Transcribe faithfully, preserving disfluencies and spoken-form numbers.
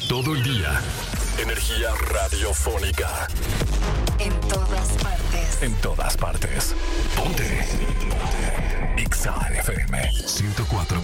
Todo el día. Energía radiofónica. En todas partes. En todas partes. Ponte. Ponte. X A F M ciento cuatro.